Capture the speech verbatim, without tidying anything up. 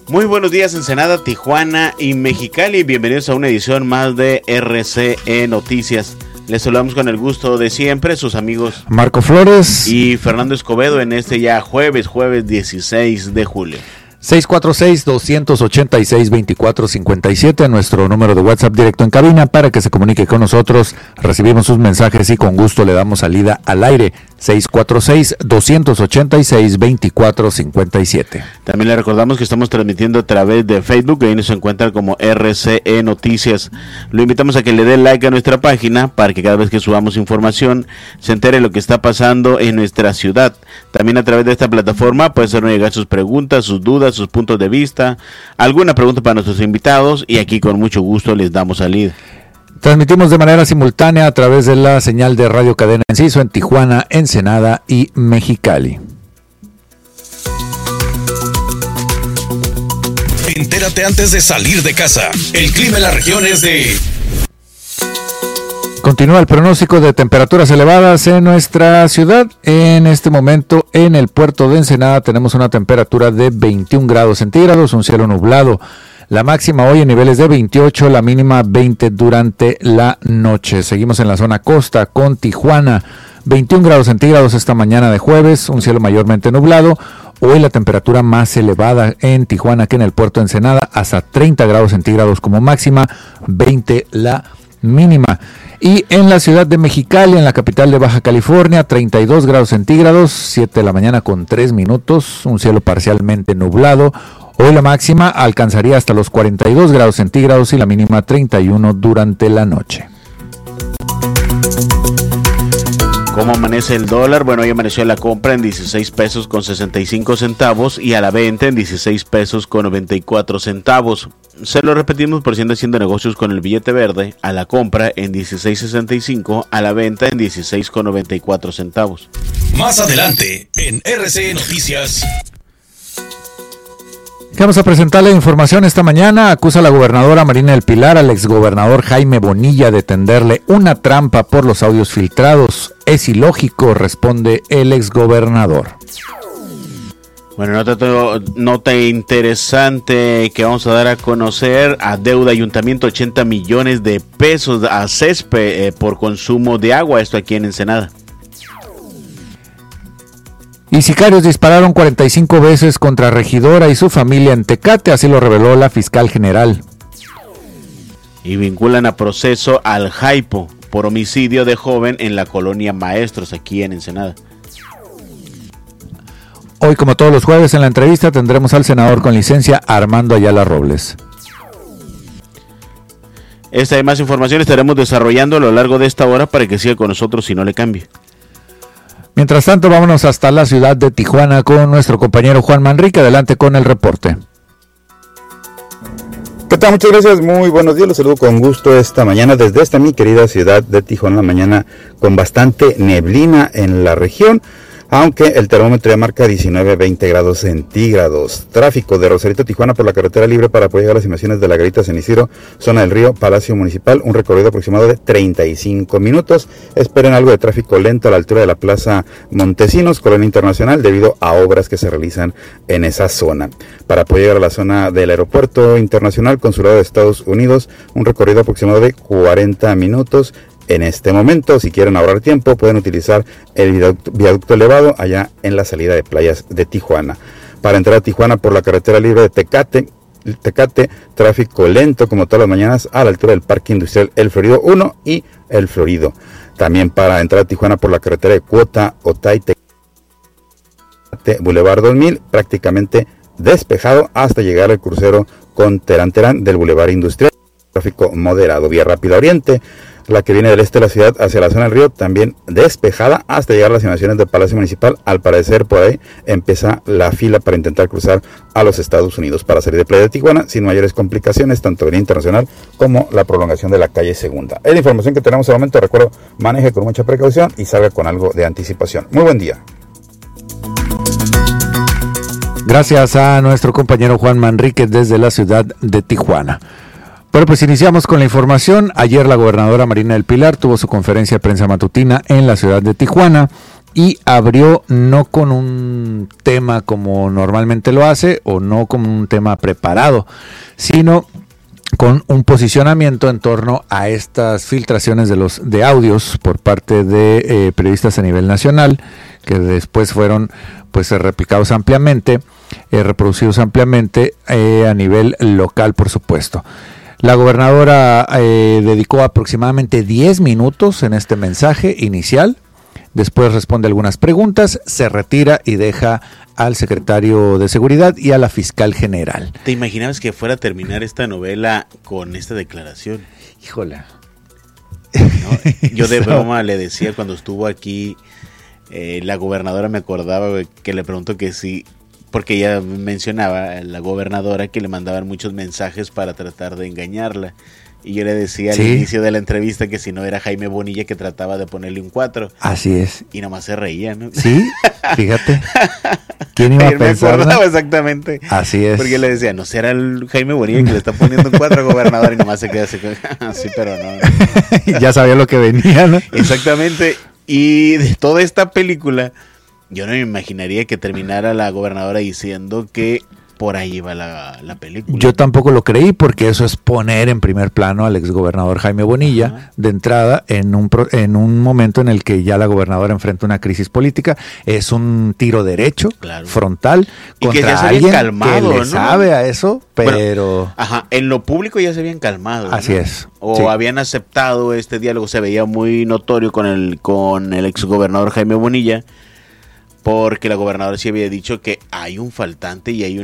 Muy buenos días, Ensenada, Tijuana y Mexicali. Bienvenidos a una edición más de R C E Noticias. Les saludamos con el gusto de siempre, sus amigos Marco Flores y Fernando Escobedo en este ya jueves, jueves dieciséis de julio. seis cuatro seis, dos ocho seis, dos cuatro cinco siete, nuestro número de WhatsApp directo en cabina para que se comunique con nosotros. Recibimos sus mensajes y con gusto le damos salida al aire. seis cuatro seis, dos ocho seis, dos cuatro cinco siete. También le recordamos que estamos transmitiendo a través de Facebook, ahí nos encuentran como R C E Noticias. Lo invitamos a que le dé like a nuestra página para que cada vez que subamos información se entere lo que está pasando en nuestra ciudad. También a través de esta plataforma puede hacernos llegar sus preguntas, sus dudas, sus puntos de vista, alguna pregunta para nuestros invitados y aquí con mucho gusto les damos salida. Transmitimos de manera simultánea a través de la señal de Radio Cadena Enciso en Tijuana, Ensenada y Mexicali. Entérate antes de salir de casa. El clima en la región es de... Continúa el pronóstico de temperaturas elevadas en nuestra ciudad. En este momento en el puerto de Ensenada tenemos una temperatura de veintiún grados centígrados, un cielo nublado. La máxima hoy en niveles de veintiocho, la mínima veinte durante la noche. Seguimos en la zona costa con Tijuana, veintiún grados centígrados esta mañana de jueves, un cielo mayormente nublado. Hoy la temperatura más elevada en Tijuana que en el puerto de Ensenada, hasta treinta grados centígrados como máxima, veinte la mínima. Y en la ciudad de Mexicali, en la capital de Baja California, treinta y dos grados centígrados, siete de la mañana con tres minutos, un cielo parcialmente nublado. Hoy la máxima alcanzaría hasta los cuarenta y dos grados centígrados y la mínima treinta y uno durante la noche. ¿Cómo amanece el dólar? Bueno, hoy amaneció la compra en dieciséis pesos con sesenta y cinco centavos y a la venta en dieciséis pesos con noventa y cuatro centavos. Se lo repetimos por si anda haciendo negocios con el billete verde, a la compra en dieciséis sesenta y cinco, a la venta en dieciséis con noventa y cuatro centavos. Más adelante en R C E Noticias. Vamos a presentarle información esta mañana. Acusa la gobernadora Marina del Pilar al exgobernador Jaime Bonilla de tenderle una trampa por los audios filtrados. Es ilógico, responde el exgobernador. Bueno, nota, nota interesante que vamos a dar a conocer. Adeuda Ayuntamiento ochenta millones de pesos a Cespe eh, por consumo de agua, esto aquí en Ensenada. Y sicarios dispararon cuarenta y cinco veces contra regidora y su familia en Tecate, así lo reveló la fiscal general. Y vinculan a proceso al Jaipo por homicidio de joven en la colonia Maestros, aquí en Ensenada. Hoy, como todos los jueves, en la entrevista tendremos al senador con licencia Armando Ayala Robles. Esta y más información estaremos desarrollando a lo largo de esta hora para que siga con nosotros y no le cambie. Mientras tanto, vámonos hasta la ciudad de Tijuana con nuestro compañero Juan Manrique. Adelante con el reporte. ¿Qué tal? Muchas gracias, muy buenos días, los saludo con gusto esta mañana desde esta mi querida ciudad de Tijuana, la mañana con bastante neblina en la región, aunque el termómetro ya marca diecinueve, veinte grados centígrados. Tráfico de Rosarito a Tijuana por la carretera libre para poder llegar a las inmediaciones de la Garita San Isidro, zona del río Palacio Municipal, un recorrido aproximado de treinta y cinco minutos. Esperen algo de tráfico lento a la altura de la Plaza Montesinos, Colonia Internacional, debido a obras que se realizan en esa zona. Para poder llegar a la zona del Aeropuerto Internacional, Consulado de Estados Unidos, un recorrido aproximado de cuarenta minutos. En este momento, si quieren ahorrar tiempo, pueden utilizar el viaducto, viaducto elevado allá en la salida de playas de Tijuana. Para entrar a Tijuana por la carretera libre de Tecate, Tecate, tráfico lento como todas las mañanas a la altura del Parque Industrial El Florido uno y El Florido. También para entrar a Tijuana por la carretera de Cuota, Otay, Tecate, Boulevard dos mil, prácticamente despejado hasta llegar al crucero con Terán Terán del Boulevard Industrial. Tráfico moderado. Vía Rápida Oriente, la que viene del este de la ciudad hacia la zona del río, también despejada hasta llegar a las inmediaciones del Palacio Municipal. Al parecer por ahí empieza la fila para intentar cruzar a los Estados Unidos para salir de Playa de Tijuana sin mayores complicaciones, tanto en internacional como la prolongación de la calle Segunda. Es la información que tenemos al momento. Recuerdo, maneje con mucha precaución y salga con algo de anticipación. Muy buen día. Gracias a nuestro compañero Juan Manrique desde la ciudad de Tijuana. Bueno, pues iniciamos con la información. Ayer la gobernadora Marina del Pilar tuvo su conferencia de prensa matutina en la ciudad de Tijuana. y abrió no con un tema como normalmente lo hace o no con un tema preparado, sino con un posicionamiento en torno a estas filtraciones de los de audios por parte de eh, periodistas a nivel nacional, que después fueron pues replicados ampliamente, eh, reproducidos ampliamente eh, a nivel local, por supuesto. La gobernadora eh, dedicó aproximadamente diez minutos en este mensaje inicial, después responde algunas preguntas, se retira y deja al secretario de Seguridad y a la fiscal general. ¿Te imaginabas que fuera a terminar esta novela con esta declaración? Híjole. ¿No? Yo de broma le decía cuando estuvo aquí, eh, la gobernadora me acordaba que le preguntó que sí, porque ella mencionaba, la gobernadora, que le mandaban muchos mensajes para tratar de engañarla. Y yo le decía al ¿Sí? inicio de la entrevista que si no era Jaime Bonilla que trataba de ponerle un cuatro. Así es. Y nomás se reía, ¿no? Sí, fíjate. ¿Quién iba a me pensar? acordaba ¿no? exactamente. Así es. Porque le decía, no será el Jaime Bonilla que le está poniendo un cuatro a gobernador y nomás se queda así. Sí, pero no. Ya sabía lo que venía, ¿no? Exactamente. Y de toda esta película, yo no me imaginaría que terminara la gobernadora diciendo que por ahí va la, la película. Yo tampoco lo creí, porque eso es poner en primer plano al exgobernador Jaime Bonilla, ajá, de entrada en un, pro, en un momento en el que ya la gobernadora enfrenta una crisis política. Es un tiro derecho, claro, frontal, y contra que ya se alguien calmado, que le ¿no? sabe a eso, pero... Bueno, ajá, en lo público ya se habían calmado, ¿no? Así es. O sí. habían aceptado este diálogo, se veía muy notorio con el, con el exgobernador Jaime Bonilla, porque la gobernadora sí había dicho que hay un faltante y hay un